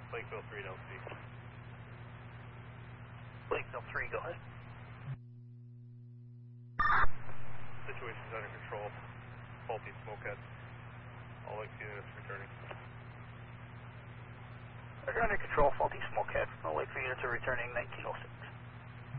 Lakeville 3 to LC. Lakeville 3, go ahead. Situation's under control. Faulty smoke head. All Lake units returning. We're under control, faulty smoke head. All Lakeville units are returning 1906.